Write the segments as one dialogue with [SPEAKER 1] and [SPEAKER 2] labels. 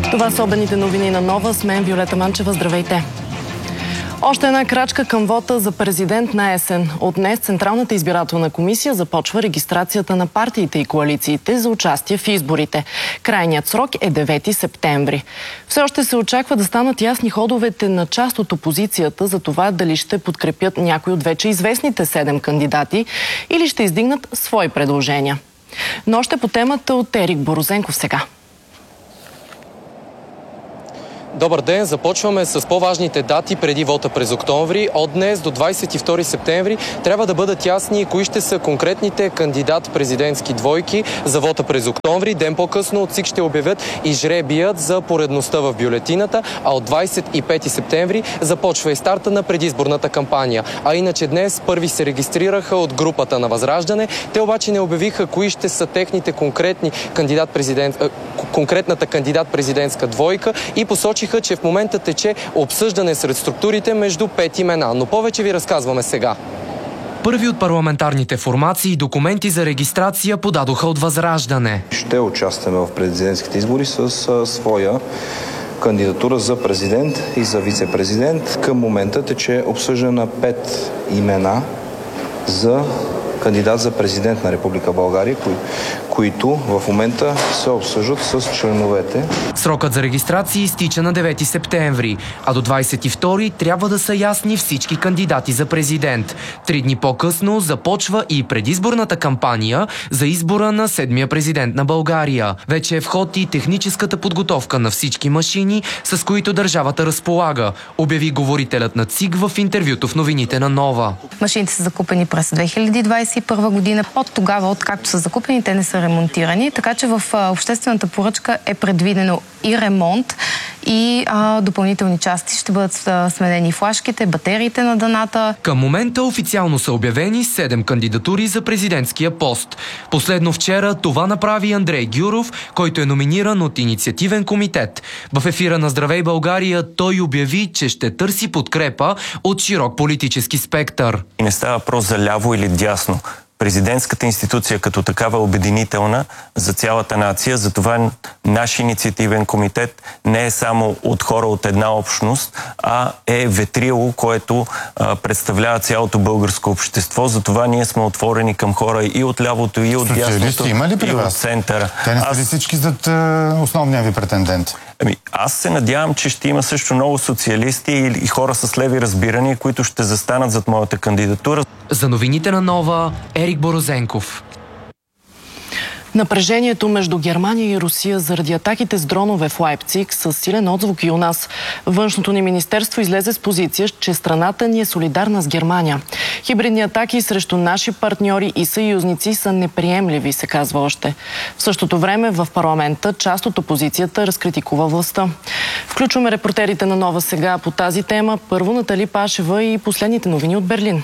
[SPEAKER 1] Това са обедните новини на Нова. С мен Виолета Манчева. Здравейте! Още една крачка към вота за президент на есен. От днес Централната избирателна комисия започва регистрацията на партиите и коалициите за участие в изборите. Крайният срок е 9 септември. Все още се очаква да станат ясни ходовете на част от опозицията за това дали ще подкрепят някой от вече известните 7 кандидати или ще издигнат свои предложения. Но още по темата от Ерик Борозенков сега.
[SPEAKER 2] Добър ден! Започваме с по-важните дати преди вота през октомври. От днес до 22 септември трябва да бъдат ясни кои ще са конкретните кандидат-президентски двойки за вота през октомври. Ден по-късно от ЦИК ще обявят и жребият за поредността в бюлетината, а от 25 септември започва и старта на предизборната кампания. А иначе днес първи се регистрираха от групата на Възраждане. Те обаче не обявиха кои ще са техните конкретни конкретната кандидат-президентска двойка и посочиха, че в момента тече обсъждане сред структурите между 5 имена. Но повече ви разказваме сега.
[SPEAKER 3] Първи от парламентарните формации документи за регистрация подадоха от Възраждане.
[SPEAKER 4] Ще участваме в президентските избори с своя кандидатура за президент и за вице-президент. Към момента тече обсъждане на 5 имена за кандидат за президент на Република България, които в момента се обсъждат с членовете.
[SPEAKER 3] Срокът за регистрация изтича на 9 септември, а до 22 трябва да са ясни всички кандидати за президент. 3 дни по-късно започва и предизборната кампания за избора на 7-я президент на България. Вече е в ход и техническата подготовка на всички машини, с които държавата разполага, обяви говорителят на ЦИК в интервюто в новините на Нова.
[SPEAKER 5] Машините са закупени през 2021 година. От тогава, откакто са закупени, те не са ремонтирани, така че в обществената поръчка е предвидено и ремонт, и допълнителни части. Ще бъдат сменени флашките, батериите на даната.
[SPEAKER 3] Към момента официално са обявени 7 кандидатури за президентския пост. Последно вчера това направи Андрей Гюров, който е номиниран от инициативен комитет. В ефира на Здравей България той обяви, че ще търси подкрепа от широк политически спектър.
[SPEAKER 6] Не става въпрос за ляво или дясно. Президентската институция като такава е обединителна за цялата нация, затова наш инициативен комитет не е само от хора от една общност, а е ветрило, което представлява цялото българско общество. Затова ние сме отворени към хора и от лявото, и от дясното, и от центъра.
[SPEAKER 7] Те не са ли всички зад основния ви претендент?
[SPEAKER 6] Аз се надявам, че ще има също много социалисти и хора с леви разбирания, които ще застанат зад моята кандидатура.
[SPEAKER 3] За новините на Нова, Ерик Борозенков.
[SPEAKER 1] Напрежението между Германия и Русия заради атаките с дронове в Лайпциг с силен отзвук и у нас. Външното ни министерство излезе с позиция, че страната ни е солидарна с Германия. Хибридни атаки срещу наши партньори и съюзници са неприемливи, се казва още. В същото време в парламента част от опозицията разкритикува властта. Включваме репортерите на Нова сега по тази тема. Първо Натали Пашева и последните новини от Берлин.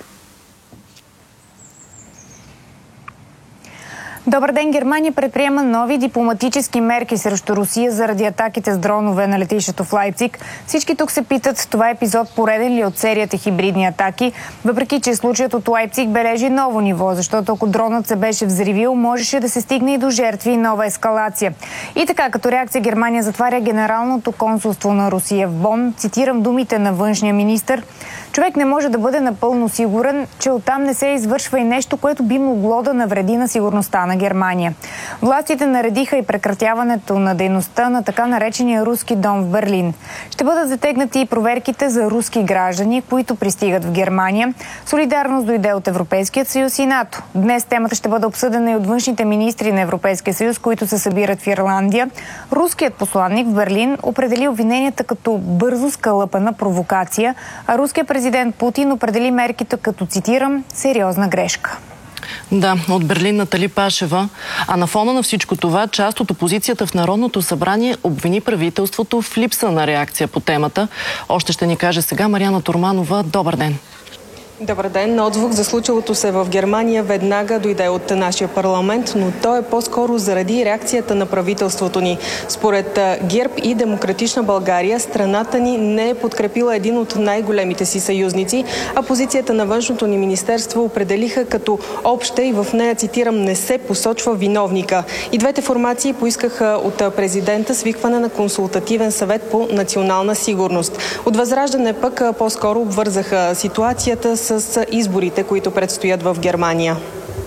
[SPEAKER 8] Добър ден! Германия предприема нови дипломатически мерки срещу Русия заради атаките с дронове на летището в Лайпциг. Всички тук се питат, това е епизод пореден ли от серията хибридни атаки, въпреки че случаят от Лайпциг бележи ново ниво, защото ако дронът се беше взривил, можеше да се стигне и до жертви и нова ескалация. И така, като реакция Германия затваря Генералното консулство на Русия в Бон. Цитирам думите на външния министър. Човек не може да бъде напълно сигурен, че оттам не се извършва и нещо, което би могло да навреди на сигурността на Германия. Властите наредиха и прекратяването на дейността на така наречения руски дом в Берлин. Ще бъдат затегнати и проверките за руски граждани, които пристигат в Германия. Солидарност дойде от Европейският съюз и НАТО. Днес темата ще бъде обсъдена и от външните министри на Европейския съюз, които се събират в Ирландия. Руският посланник в Берлин определи обвиненията като бързо скалъпана провокация, а руският президент Путин определи мерките като, цитирам, сериозна грешка.
[SPEAKER 1] Да, от Берлин Натали Пашева. А на фона на всичко това, част от опозицията в Народното събрание обвини правителството в липса на реакция по темата. Още ще ни каже сега Мариана Турманова. Добър ден!
[SPEAKER 9] Добър ден. Отзвук за случилото се в Германия веднага дойде от нашия парламент, но то е по-скоро заради реакцията на правителството ни. Според ГЕРБ и Демократична България, страната ни не е подкрепила един от най-големите си съюзници, а позицията на външното ни министерство определиха като обща и в нея, цитирам, не се посочва виновника. И двете формации поискаха от президента свикване на консултативен съвет по национална сигурност. От Възраждане пък по-скоро обвързаха ситуацията с изборите, които предстоят в Германия.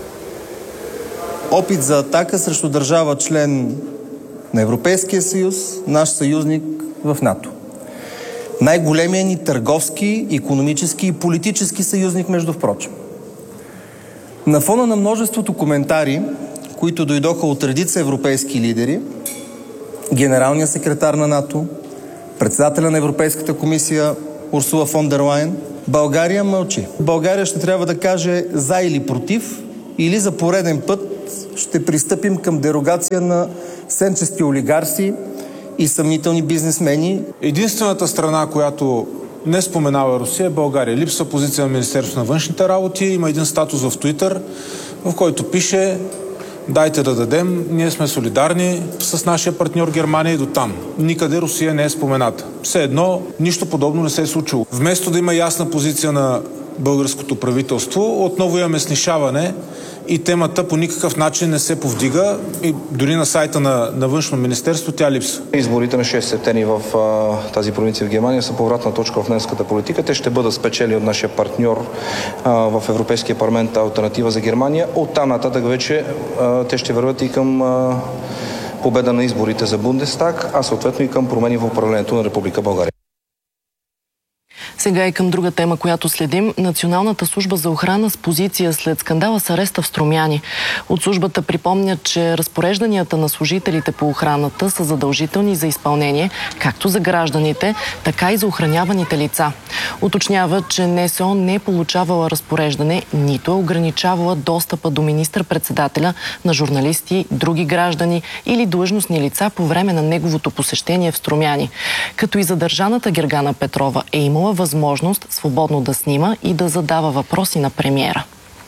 [SPEAKER 10] Опит за атака срещу държава член на Европейския съюз, наш съюзник в НАТО. Най-големият ни търговски, икономически и политически съюзник, между впрочем. На фона на множеството коментари, които дойдоха от редица европейски лидери, генералният секретар на НАТО, председателя на Европейската комисия Урсула фон дер Лайен, България мълчи. България ще трябва да каже за или против, или за пореден път ще пристъпим към дерогация на сенчести олигарси и съмнителни бизнесмени.
[SPEAKER 11] Единствената страна, която не споменава Русия, е България. Липсва позиция на Министерството на външните работи. Има един статус в Twitter, в който пише: дайте да дадем, ние сме солидарни с нашия партньор Германия и до там. Никъде Русия не е спомената. Все едно, нищо подобно не се е случило. Вместо да има ясна позиция на българското правителство, отново имаме снишаване и темата по никакъв начин не се повдига и дори на сайта на Външно министерство тя липсва.
[SPEAKER 4] Изборите на 6 септември в тази провинция в Германия са повратна точка в немската политика. Те ще бъдат спечели от нашия партньор в Европейския парламент Алтернатива за Германия. Оттам нататък вече те ще върват и към победа на изборите за Бундестаг, а съответно и към промени в управлението на Република България.
[SPEAKER 1] Сега и към друга тема, която следим. Националната служба за охрана с позиция след скандала с ареста в Струмяни. От службата припомнят, че разпорежданията на служителите по охраната са задължителни за изпълнение, както за гражданите, така и за охраняваните лица. Уточняват, че НСО не е получавала разпореждане, нито е ограничавала достъпа до министър-председателя на журналисти, други граждани или длъжностни лица по време на неговото посещение в Струмяни. Като и задържаната Гергана Петрова е имала възможност свободно да снима и да задава въпроси на премиера.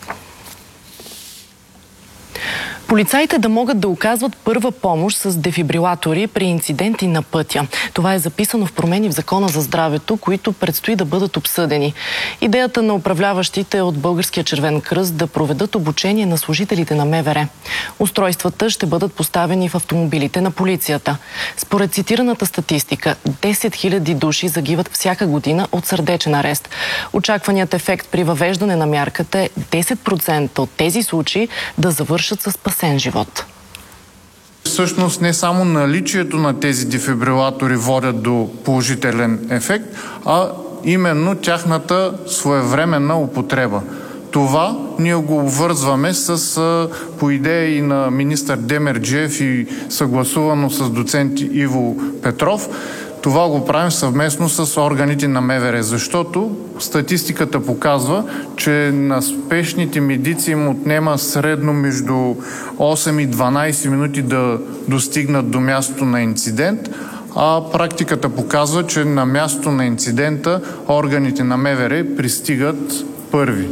[SPEAKER 1] Полицаите да могат да оказват първа помощ с дефибрилатори при инциденти на пътя. Това е записано в промени в Закона за здравето, които предстои да бъдат обсъдени. Идеята на управляващите от Българския червен кръст да проведат обучение на служителите на МВР. Устройствата ще бъдат поставени в автомобилите на полицията. Според цитираната статистика, 10 000 души загиват всяка година от сърдечен арест. Очакваният ефект при въвеждане на мярката е 10% от тези случаи да завършат с спасен живот.
[SPEAKER 12] Всъщност не само наличието на тези дефибрилатори водят до положителен ефект, а именно тяхната своевременна употреба. Това ние го обвързваме с, по идея и на министър Демерджиев и съгласувано с доцент Иво Петров, това го правим съвместно с органите на МВР, защото статистиката показва, че на спешните медици им отнема средно между 8 и 12 минути да достигнат до мястото на инцидент, а практиката показва, че на мястото на инцидента органите на МВР пристигат първи.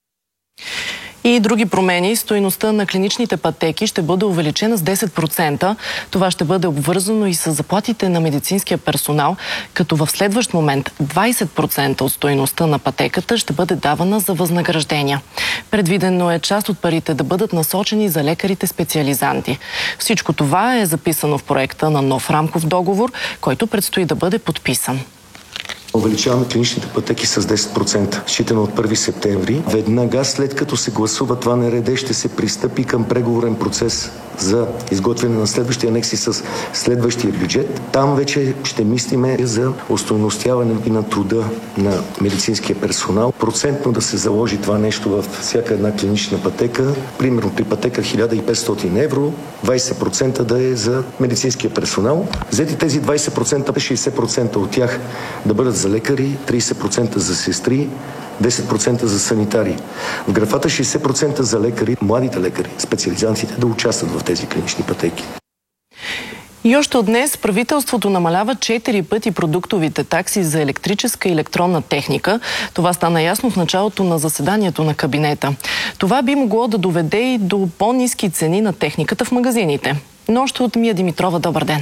[SPEAKER 1] И други промени. Стойността на клиничните пътеки ще бъде увеличена с 10%. Това ще бъде обвързано и с заплатите на медицинския персонал, като в следващ момент 20% от стойността на пътеката ще бъде давана за възнаграждения. Предвидено е част от парите да бъдат насочени за лекарите специализанти. Всичко това е записано в проекта на нов рамков договор, който предстои да бъде подписан.
[SPEAKER 13] Увеличаваме клиничните пътеки с 10%, считано от 1 септември. Веднага след като се гласува това НРД, ще се пристъпи към преговорен процес за изготвяне на следващи анекси с следващия бюджет. Там вече ще мислиме за остойностяване на труда на медицинския персонал. Процентно да се заложи това нещо във всяка една клинична пътека. Примерно при пътека 1500 евро, 20% да е за медицинския персонал. Взети тези 20%, 60% от тях да бъдат за лекари, 30% за сестри, 10% за санитари. В графата 60% за лекари, младите лекари, специализантите да участват в тези клинични пътеки.
[SPEAKER 1] И още от днес правителството намалява 4 пъти продуктовите такси за електрическа и електронна техника. Това стана ясно в началото на заседанието на кабинета. Това би могло да доведе и до по-ниски цени на техниката в магазините. Но още от Мия Димитрова, добър ден!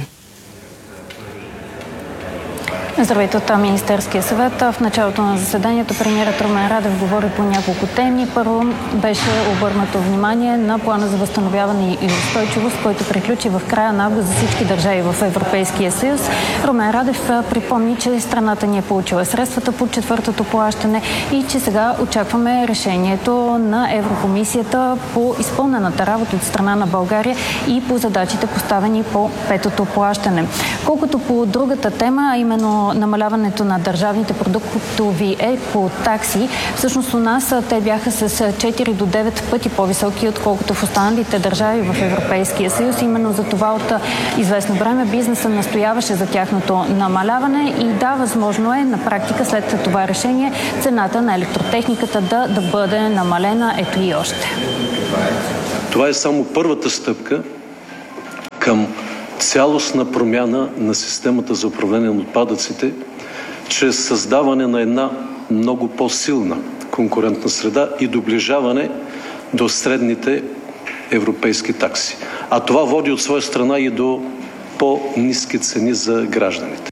[SPEAKER 14] Здравейте от Министерския съвет. В началото на заседанието премиерът Румен Радев говори по няколко теми. Първо беше обърнато внимание на плана за възстановяване и устойчивост, който приключи в края на август за всички държави в Европейския съюз. Румен Радев припомни, че страната ни е получила средствата по четвъртото плащане и че сега очакваме решението на Еврокомисията по изпълнената работа от страна на България и по задачите поставени по петото плащане. Колкото по другата тема, а именно намаляването на държавните продуктови екотакси, всъщност у нас те бяха с 4 до 9 пъти по-високи, отколкото в останалите държави в Европейския съюз. Именно за това от известно време бизнесът настояваше за тяхното намаляване и да, възможно е на практика след това решение цената на електротехниката да бъде намалена. Ето и още.
[SPEAKER 15] Това е само първата стъпка към цялостна промяна на системата за управление на отпадъците, чрез създаване на една много по-силна конкурентна среда и доближаване до средните европейски такси. А това води от своя страна и до по-ниски цени за гражданите.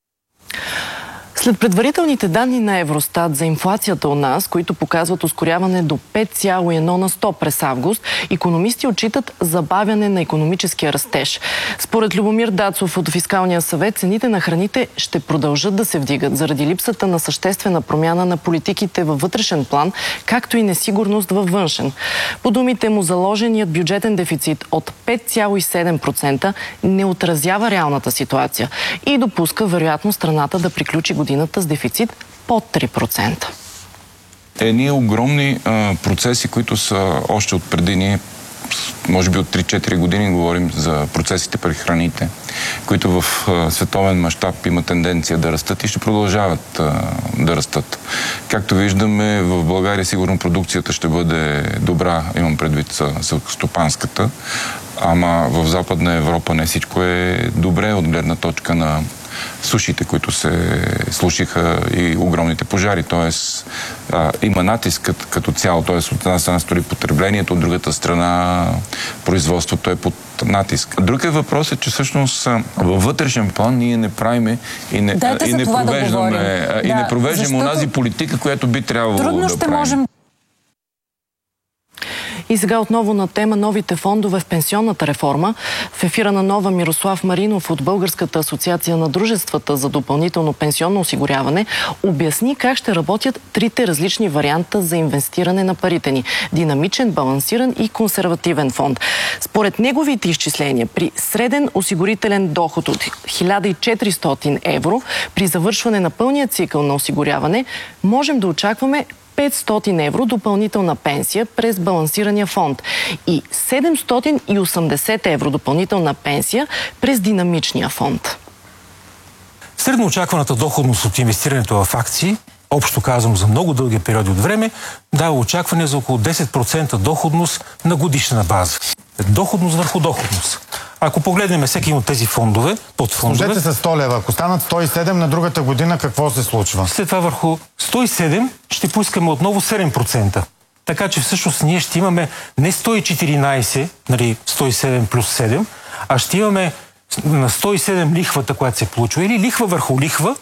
[SPEAKER 1] След предварителните данни на Евростат за инфлацията у нас, които показват ускоряване до 5,1 на 100 през август, икономисти отчитат забавяне на икономическия растеж. Според Любомир Дацов от Фискалния съвет, цените на храните ще продължат да се вдигат заради липсата на съществена промяна на политиките във вътрешен план, както и несигурност във външен. По думите му, заложеният бюджетен дефицит от 5,7% не отразява реалната ситуация и допуска вероятно страната да приключи годината с дефицит под 3%.
[SPEAKER 16] Едни огромни процеси, които са още от преди ние, може би от 3-4 години говорим за процесите при храните, които в световен мащаб има тенденция да растат и ще продължават да растат. Както виждаме, в България сигурно продукцията ще бъде добра, имам предвид селскостопанската, ама в Западна Европа не всичко е добре от гледна точка на сушите, които се слушиха и огромните пожари. Тоест има натиск като цяло. Тоест от една страна стори потреблението, от другата страна производството е под натиск. Другият въпрос е, че всъщност във вътрешен план ние не правиме и не провеждаме онази политика, която би трябвало да правим.
[SPEAKER 1] И сега отново на тема новите фондове в пенсионната реформа. В ефира на Нова Мирослав Маринов от Българската асоциация на дружествата за допълнително пенсионно осигуряване обясни как ще работят трите различни варианта за инвестиране на парите ни – динамичен, балансиран и консервативен фонд. Според неговите изчисления, при среден осигурителен доход от 1400 евро, при завършване на пълния цикъл на осигуряване, можем да очакваме 500 евро допълнителна пенсия през балансирания фонд и 780 евро допълнителна пенсия през динамичния фонд.
[SPEAKER 17] Средно очакваната доходност от инвестирането в акции, общо казвам за много дълги периоди от време, дава очакване за около 10% доходност на годишна база. Доходност върху доходност. Ако погледнем всеки от тези фондове, подфондове...
[SPEAKER 7] Служете се 100 лева. Ако станат 107 на другата година, какво се случва?
[SPEAKER 17] След това върху 107 ще поискаме отново 7%. Така че всъщност ние ще имаме не 114, нали, 107 плюс 7, а ще имаме на 107 лихвата, която се получва, или лихва върху лихва.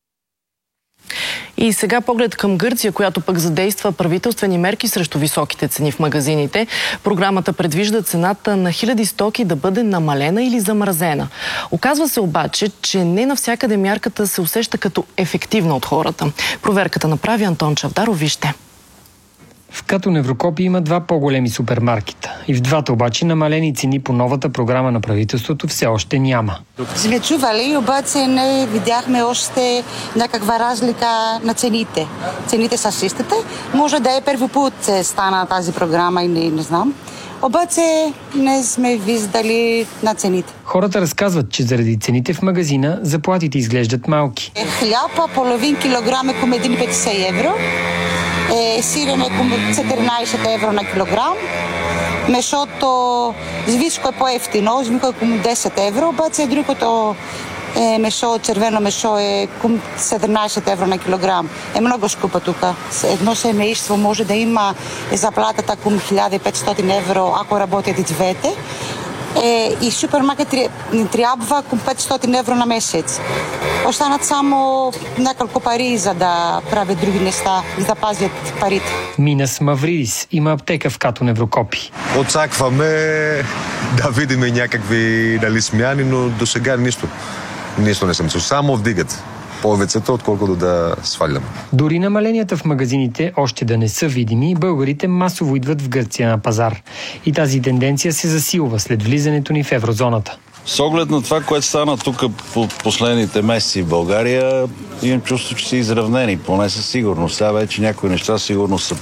[SPEAKER 1] И сега поглед към Гърция, която пък задейства правителствени мерки срещу високите цени в магазините. Програмата предвижда цената на хиляди стоки да бъде намалена или замразена. Оказва се обаче, че не навсякъде мярката се усеща като ефективна от хората. Проверката направи Антон Чавдаров, вижте.
[SPEAKER 18] В Катон Еврокопи има два по-големи супермаркета. И в двата обаче намалени цени по новата програма на правителството все още няма.
[SPEAKER 19] Сме чували, обаче не видяхме още някаква разлика на цените. Цените са същите. Може да е първи път стана тази програма и не знам. Обаче не сме виждали на цените.
[SPEAKER 18] Хората разказват, че заради цените в магазина заплатите изглеждат малки.
[SPEAKER 19] Хляба, половин килограм е към 1,50 евро. Сирене към 14 евро на килограм. Месото звичко е по-ефтино, звичко е към 10 евро, обаче другото месо, червено месо е към 17 евро на килограм. Е много скъпо тук. Едно семейство може да има заплатата към 1500 евро, ако работят и двете. И супермаркет трябва към 500 евро на месец. Останат само няколко пари, за да правят други неща, за да пазят парите.
[SPEAKER 18] Минас Мавридис има аптека в Катон Еврокопи.
[SPEAKER 20] Очакваме да видим някакви смяни, но до сега нищо не съм чул. Само вдигат повечето, отколкото да свалям.
[SPEAKER 18] Дори намаленията в магазините още да не са видими, българите масово идват в Гърция на пазар. И тази тенденция се засилва след влизането ни в еврозоната.
[SPEAKER 21] С оглед на това, което стана тук по последните месеци в България, имам чувство, че са изравнени, поне със сигурност. Сега вече някои неща сигурно са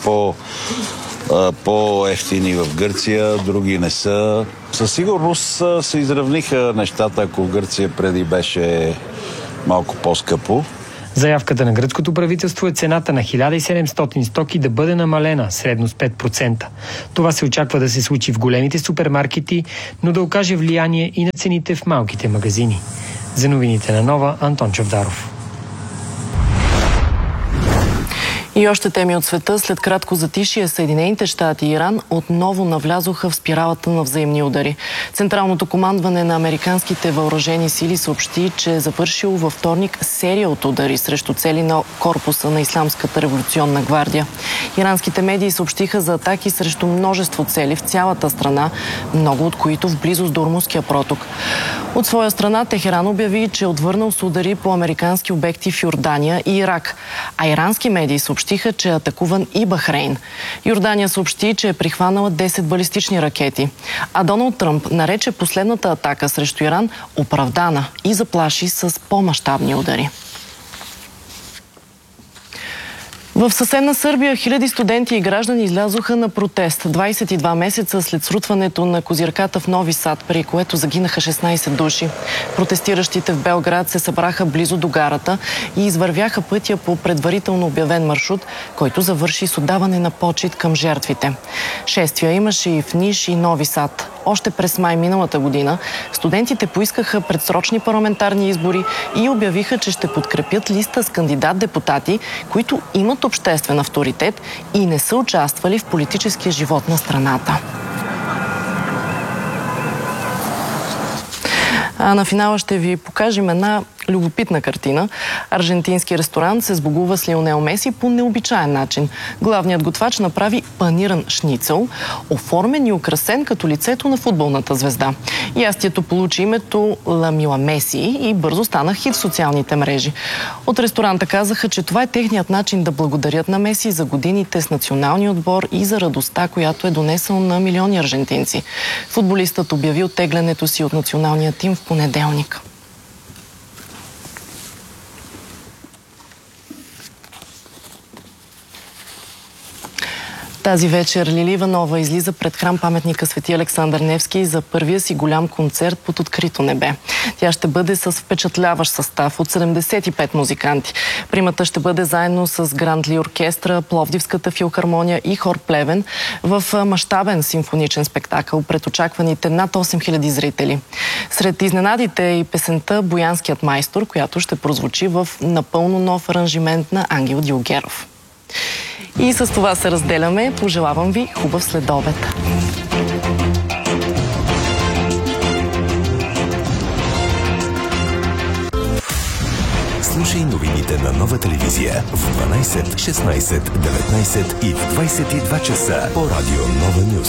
[SPEAKER 21] по-ефтини в Гърция, други не са. Със сигурност се изравниха нещата, ако в Гърция преди беше малко по-скъпо.
[SPEAKER 18] Заявката на гръцкото правителство е цената на 1700 стоки да бъде намалена средно с 5%. Това се очаква да се случи в големите супермаркети, но да окаже влияние и на цените в малките магазини. За новините на Нова, Антон Чавдаров.
[SPEAKER 1] И още теми от света. След кратко затишие Съединените щати и Иран отново навлязоха в спиралата на взаимни удари. Централното командване на американските въоръжени сили съобщи, че е завършило във вторник серия от удари срещу цели на корпуса на Исламската революционна гвардия. Иранските медии съобщиха за атаки срещу множество цели в цялата страна, много от които в близост до Ормузския проток. От своя страна Техеран обяви, че е отвърнал с удари по американски обекти в Йордания и Ирак, а ирански медии съобщиха, че е атакуван и Бахрейн. Йордания съобщи, че е прихванала 10 балистични ракети. А Доналд Тръмп нарече последната атака срещу Иран оправдана и заплаши с по-мащабни удари. В съседна Сърбия хиляди студенти и граждани излязоха на протест 22 месеца след срутването на козирката в Нови Сад, при което загинаха 16 души. Протестиращите в Белград се събраха близо до гарата и извървяха пътя по предварително обявен маршрут, който завърши с отдаване на почит към жертвите. Шествия имаше и в Ниш и Нови Сад. Още през май миналата година студентите поискаха предсрочни парламентарни избори и обявиха, че ще подкрепят листа с кандидат-депутати, които имат обществен авторитет и не са участвали в политическия живот на страната. А на финала ще ви покажем една любопитна картина. Аржентински ресторант се сбогува с Лионел Меси по необичаен начин. Главният готвач направи паниран шницел, оформен и украсен като лицето на футболната звезда. Ястието получи името Ла Мила Меси и бързо стана хит в социалните мрежи. От ресторанта казаха, че това е техният начин да благодарят на Меси за годините с националния отбор и за радостта, която е донесъл на милиони аржентинци. Футболистът обяви оттеглянето си от националния тим в понеделник. Тази вечер Лили Иванова излиза пред храм-паметника Свети Александър Невски за първия си голям концерт под открито небе. Тя ще бъде с впечатляващ състав от 75 музиканти. Примата ще бъде заедно с Гранд Ли оркестра, Пловдивската филхармония и хор Плевен в мащабен симфоничен спектакъл пред очакваните над 8000 зрители. Сред изненадите е и песента "Боянският майстор", която ще прозвучи в напълно нов аранжимент на Ангел Дилгеров. И с това се разделяме. Пожелавам ви хубав следобед.
[SPEAKER 22] Слушай новините на Нова телевизия в 12, 16, 19 и в 22 часа по радио Нова Нюз.